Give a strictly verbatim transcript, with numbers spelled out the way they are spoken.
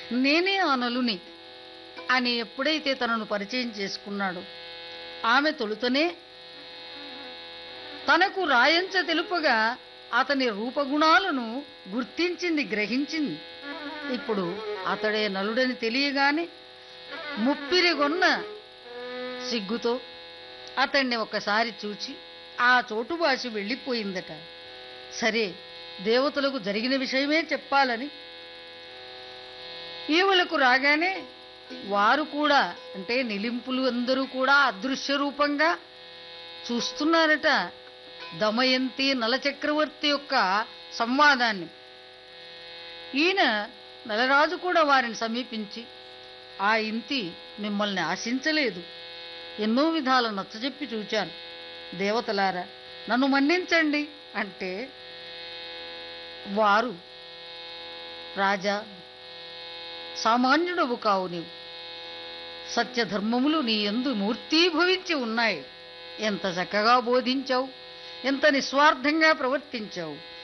నేనే ఆ నలుని అని ఎప్పుడైతే తనను పరిచయం చేసుకున్నాడో ఆమె తొలుతనే తనకు రాయంచ తెలుపగా అతని రూపగుణాలను గుర్తించింది, గ్రహించింది. ఇప్పుడు అతడే నలుడని తెలియగానే ముప్పిరిగొన్న సిగ్గుతో అతన్ని ఒకసారి చూచి ఆ చోటుబాసి వెళ్ళిపోయిందట. సరే, దేవతలకు జరిగిన విషయమే చెప్పాలని ఈవులకు రాగానే వారు కూడా, అంటే నిలింపులు అందరూ కూడా అదృశ్య రూపంగా చూస్తున్నారట దమయంతి నలచక్రవర్తి యొక్క సంవాదాన్ని. ఈయన నలరాజు కూడా వారిని సమీపించి, ఆ ఇంతి మిమ్మల్ని ఆశించలేదు, ఎన్నో విధాల నచ్చజెప్పి చూచాను, దేవతలారా నన్ను మన్నించండి అంటే వారు, రాజా సామాన్యుడవు కావు నీవు, సత్యధర్మములు నీ యందు మూర్తీభవించి ఉన్నాయి, ఎంత చక్కగా బోధించావు, ఎంత నిస్వార్థంగా ప్రవర్తించావు,